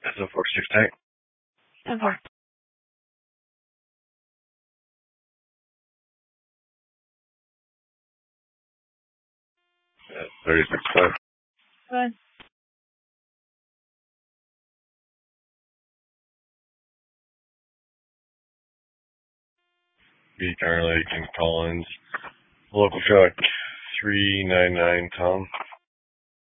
That's a 46 tank. And for 36.5. good. B. Connor Lake and Collins. Local truck 399 Tom.